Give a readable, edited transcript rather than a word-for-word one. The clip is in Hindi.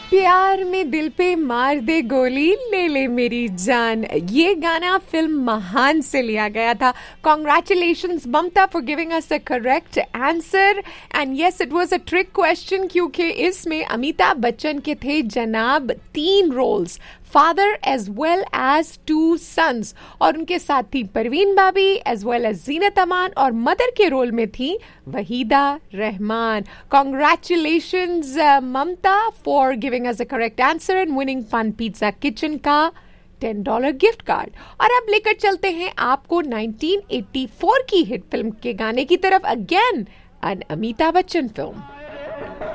प्यार में दिल पे मार दे गोली ले ले मेरी जान, ये गाना फिल्म महान से लिया गया था. Congratulations Mamata for giving us the correct answer. And yes, it was a trick question क्योंकि इसमें अमिताभ बच्चन के थे जनाब 3 roles, father as well as 2 sons, और उनके साथ थी परवीन बाबी as well as Zeenat Aman, और मदर के रोल में थी Waheeda Rehman. Congratulations Mamata for giving us the correct answer and winning fun pizza kitchen का $10 गिफ्ट कार्ड. और अब लेकर चलते हैं आपको 1984 की हिट फिल्म के गाने की तरफ, again an Amitabh Bachchan film.